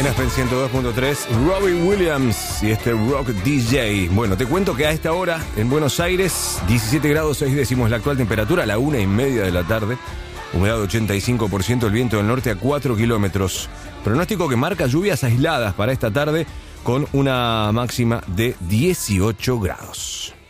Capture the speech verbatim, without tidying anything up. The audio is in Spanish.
En Aspen ciento dos punto tres, Robbie Williams y este Rock D J. Bueno, te cuento que a esta hora en Buenos Aires, diecisiete grados seis décimos la actual temperatura, a la una y media de la tarde. Humedad ochenta y cinco por ciento, el viento del norte a cuatro kilómetros. Pronóstico que marca lluvias aisladas para esta tarde con una máxima de dieciocho grados.